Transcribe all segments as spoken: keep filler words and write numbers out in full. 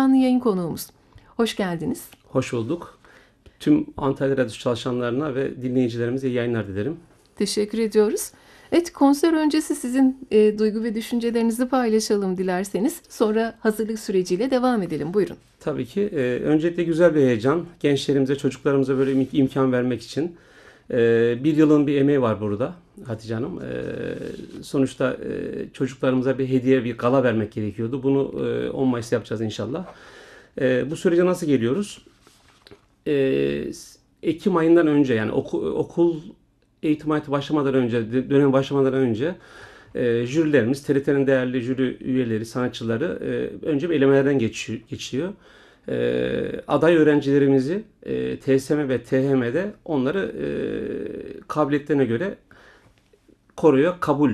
canlı yayın konuğumuz. Hoş geldiniz. Hoş bulduk. Tüm Antalya Radyosu çalışanlarına ve dinleyicilerimize iyi yayınlar dilerim. Teşekkür ediyoruz. Evet, konser öncesi sizin e, duygu ve düşüncelerinizi paylaşalım dilerseniz. Sonra hazırlık süreciyle devam edelim. Buyurun. Tabii ki. E, öncelikle güzel bir heyecan. Gençlerimize, çocuklarımıza böyle im- imkan vermek için. E, bir yılın bir emeği var burada Hatice Hanım. E, sonuçta e, çocuklarımıza bir hediye, bir gala vermek gerekiyordu. Bunu e, on Mayıs'ta yapacağız inşallah. E, bu sürece nasıl geliyoruz? E, Ekim ayından önce, yani oku, okul eğitim hayatı başlamadan önce, dönem başlamadan önce e, jürilerimiz, T R T'nin değerli jüri üyeleri, sanatçıları e, önce bir elemelerden geçiyor. geçiyor. E, aday öğrencilerimizi e, T S M ve T H M'de onları e, kabiliyetlerine göre koroya kabul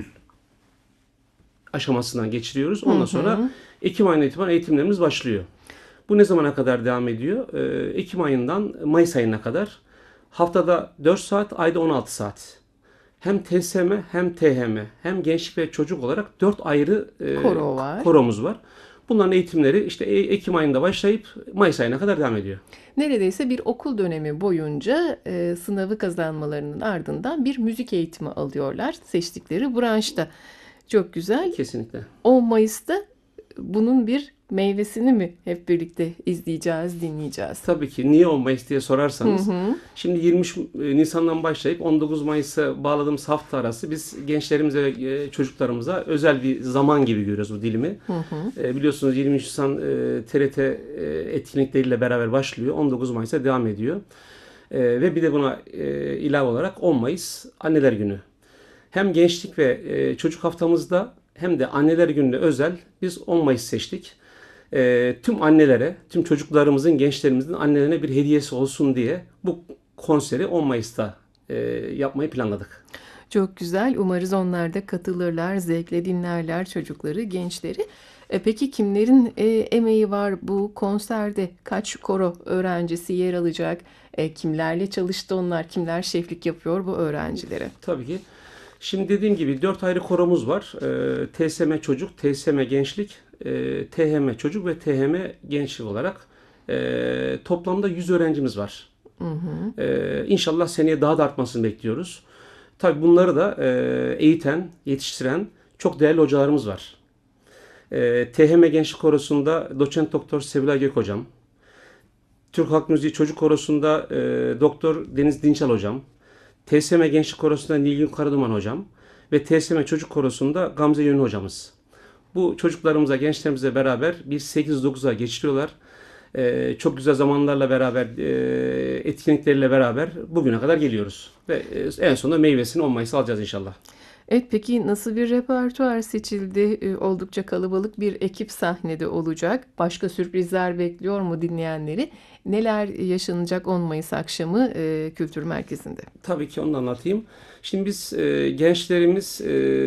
aşamasından geçiriyoruz. Hı Ondan sonra hı. Ekim ayından itibaren eğitimlerimiz başlıyor. Bu ne zamana kadar devam ediyor? Ee, Ekim ayından Mayıs ayına kadar. Haftada dört saat, ayda on altı saat. Hem T S M hem T H M hem gençlik ve çocuk olarak dört ayrı e, Koro var. koromuz var. Bunların eğitimleri işte E- Ekim ayında başlayıp Mayıs ayına kadar devam ediyor. Neredeyse bir okul dönemi boyunca e, sınavı kazanmalarının ardından bir müzik eğitimi alıyorlar. Seçtikleri branşta. Çok güzel. Kesinlikle. on Mayıs'ta bunun bir meyvesini mi hep birlikte izleyeceğiz, dinleyeceğiz? Tabii ki niye on Mayıs diye Hı sorarsanız, hı. şimdi yirmi üç Nisan'dan başlayıp on dokuz Mayıs'a bağladığımız hafta arası biz gençlerimize ve e, çocuklarımıza özel bir zaman gibi görüyoruz bu dilimi. Hı hı. E, biliyorsunuz yirmi üç Nisan e, T R T e, etkinlikleriyle beraber başlıyor. on dokuz Mayıs'a devam ediyor. E, ve bir de buna e, ilave olarak on Mayıs Anneler Günü. Hem gençlik ve e, çocuk haftamızda hem de Anneler Günü'ne özel biz on Mayıs seçtik. E, tüm annelere, tüm çocuklarımızın, gençlerimizin annelerine bir hediyesi olsun diye bu konseri on Mayıs'ta e, yapmayı planladık. Çok güzel. Umarız onlar da katılırlar, zevkle dinlerler çocukları, gençleri. E, peki kimlerin e, emeği var bu konserde? Kaç koro öğrencisi yer alacak? E, kimlerle çalıştı onlar? Kimler şeflik yapıyor bu öğrencilere? Tabii ki. Şimdi dediğim gibi dört ayrı koromuz var. E, T S M Çocuk, T S M Gençlik, e, T H M Çocuk ve T H M Gençlik olarak e, toplamda yüz öğrencimiz var. Hı hı. E, İnşallah seneye daha da artmasını bekliyoruz. Tabii bunları da e, eğiten, yetiştiren çok değerli hocalarımız var. E, T H M Gençlik Korosu'nda Doçent Doktor Sevilay Gök Hocam, Türk Halk Müziği Çocuk Korosu'nda e, Doktor Deniz Dinçal Hocam, T S M Gençlik Korosu'nda Nilgün Karaduman Hocam ve T S M Çocuk Korosu'nda Gamze Yönü Hocamız. Bu çocuklarımıza, gençlerimize beraber bir sekiz dokuza geçiriyorlar. Ee, çok güzel zamanlarla beraber, e, etkinlikleriyle beraber bugüne kadar geliyoruz. Ve e, en sonunda meyvesini on Mayıs alacağız inşallah. Evet, peki nasıl bir repertuar seçildi? E, oldukça kalabalık bir ekip sahnede olacak. Başka sürprizler bekliyor mu dinleyenleri? Neler yaşanacak on Mayıs akşamı e, Kültür Merkezi'nde? Tabii ki onu da anlatayım. Şimdi biz e, gençlerimiz,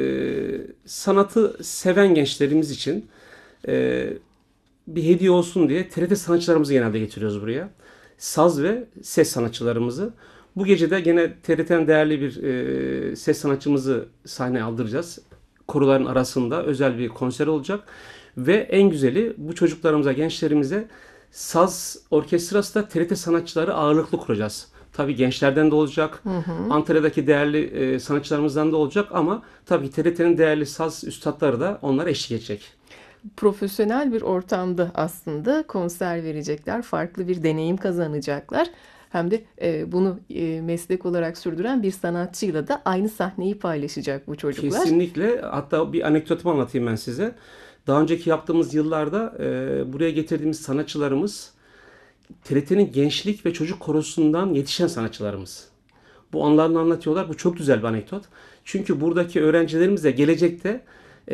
e, sanatı seven gençlerimiz için e, bir hediye olsun diye T R T sanatçılarımızı genelde getiriyoruz buraya. Saz ve ses sanatçılarımızı. Bu gece de gene T R T'nin değerli bir e, ses sanatçımızı sahneye aldıracağız. Koroların arasında özel bir konser olacak. Ve en güzeli, bu çocuklarımıza, gençlerimize saz orkestrası da T R T sanatçıları ağırlıklı kuracağız. Tabii gençlerden de olacak. Hı hı. Antalya'daki değerli e, sanatçılarımızdan da olacak ama tabii T R T'nin değerli saz üstadları da onlara eşlik edecek. Profesyonel bir ortamda aslında konser verecekler. Farklı bir deneyim kazanacaklar. Hem de e, bunu e, meslek olarak sürdüren bir sanatçıyla da aynı sahneyi paylaşacak bu çocuklar. Kesinlikle. Hatta bir anekdotumu anlatayım ben size. Daha önceki yaptığımız yıllarda e, buraya getirdiğimiz sanatçılarımız T R T'nin gençlik ve çocuk korosundan yetişen sanatçılarımız. Bu anlarını anlatıyorlar. Bu çok güzel bir anekdot. Çünkü buradaki öğrencilerimiz de gelecekte e,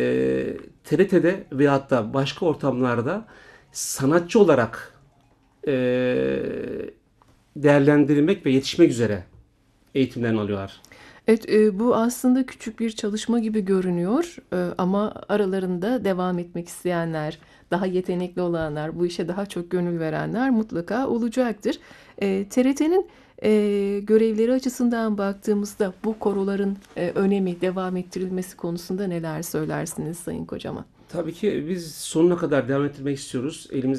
T R T'de veyahut da başka ortamlarda sanatçı olarak e, değerlendirilmek ve yetişmek üzere eğitimlerini alıyorlar. Evet, e, bu aslında küçük bir çalışma gibi görünüyor. E, ama aralarında devam etmek isteyenler, daha yetenekli olanlar, bu işe daha çok gönül verenler mutlaka olacaktır. E, T R T'nin e, görevleri açısından baktığımızda bu koroların e, önemi, devam ettirilmesi konusunda neler söylersiniz Sayın Kocaman? Tabii ki biz sonuna kadar devam ettirmek istiyoruz. Elimizden